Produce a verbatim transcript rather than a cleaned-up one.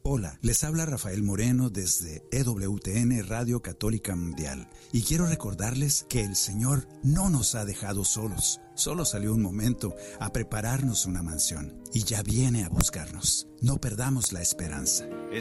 Hola, les habla Rafael Moreno desde E W T N Radio Católica Mundial y quiero recordarles que el Señor no nos ha dejado solos. Solo salió un momento a prepararnos una mansión y ya viene a buscarnos. No perdamos la esperanza.